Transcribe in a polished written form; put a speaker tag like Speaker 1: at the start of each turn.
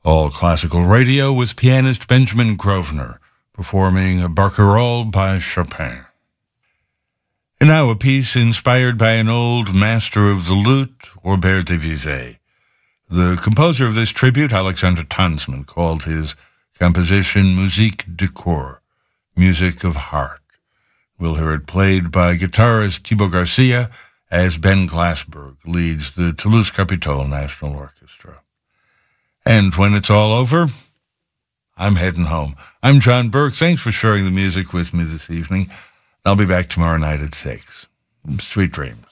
Speaker 1: All Classical Radio with pianist Benjamin Grosvenor, performing a Barcarolle by Chopin. And now a piece inspired by an old master of the lute, Robert de Vizet. The composer of this tribute, Alexander Tansman, called his composition Musique de Cœur, music of heart. We'll hear it played by guitarist Thibaut Garcia as Ben Glassberg leads the Toulouse Capitole National Orchestra. And when it's all over, I'm heading home. I'm John Burke. Thanks for sharing the music with me this evening. I'll be back tomorrow night at 6. Sweet dreams.